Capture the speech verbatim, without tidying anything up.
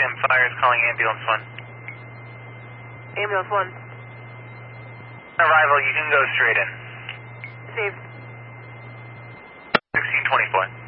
Jim, fire is calling ambulance one. Ambulance one. Arrival, you can go straight in. Saved. sixteen twenty-four.